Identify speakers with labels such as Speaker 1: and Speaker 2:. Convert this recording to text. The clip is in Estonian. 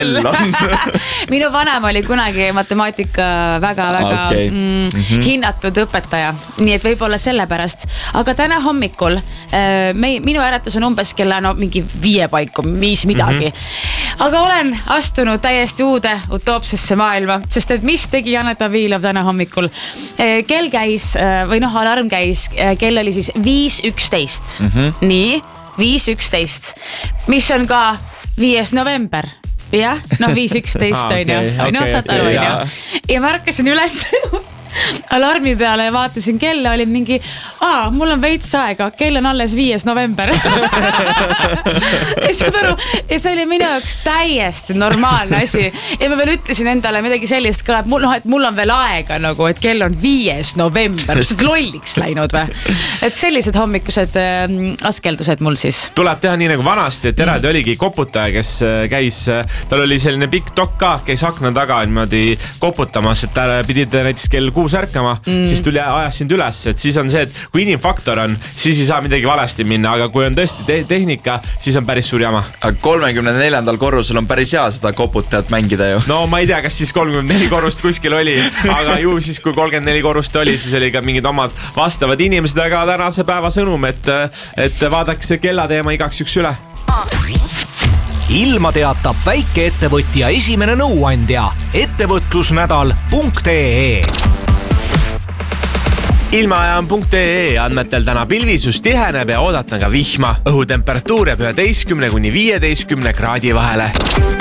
Speaker 1: Minu vanem oli kunagi matemaatika väga hinnatud õpetaja, nii et võib-olla sellepärast. Aga täna hommikul minu äratus on umbes kella mingi 5 paiku, 5 midagi. Aga olen astunud täiesti uude utoopsesse maailma, sest et mis tegi Janeta Viilov täna hommikul? Kell käis, või alarm käis, kell oli siis 5.11. Nii, 5.11, mis on ka 5. november. Jah, 5.11 on ju. Saad aru, on ju. Ja ma ärkasin üles alarmi peale ja vaatasin kella, oli mingi, mul on veits aega, kell on alles 5. november. Ja see oli minu jaoks täiesti normaalne asi. Ja ma veel ütlesin endale midagi sellist ka, et mul on veel aega, et kell on 5. november. Mis lolliks läinud või? Et sellised hommikused askeldused mul siis.
Speaker 2: Tuleb teha nii nagu vanasti, et eraldi oligi koputaja, kes käis, tal oli selline pikk dokk ka, käis akna taga niimoodi koputamas, et ta pidid näiteks kell 6 ärkama, siis ajas sind üles, et siis on see, et kui inimfaktor on, siis ei saa midagi valesti minna, aga kui on tõesti tehnika, siis on päris suur jama.
Speaker 3: 34. korrusel on päris hea seda koputajat mängida ju.
Speaker 2: No ma ei tea, kas siis 34 korrust kuskil oli, aga ju siis kui 34 korrust oli, siis oli ka mingid omad vastavad inimesed, aga tänase päeva sõnum, et vaadake see kellateema igaks üks üle.
Speaker 4: Ilma teatab väikeettevõtja esimene nõuandja ettevõtlusnädal.ee.
Speaker 2: Ilmaaja on .ee andmetel täna pilvisus tiheneb ja oodata ka vihma. Õhutemperatuur jääb 11 kuni 15 kraadi vahele.